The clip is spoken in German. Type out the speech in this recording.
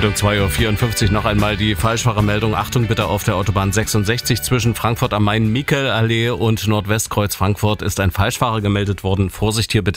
Meldung 2:54 Uhr noch einmal die Falschfahrermeldung. Achtung bitte, auf der Autobahn 66 zwischen Frankfurt am Main, Michelallee und Nordwestkreuz Frankfurt ist ein Falschfahrer gemeldet worden. Vorsicht hier bitte.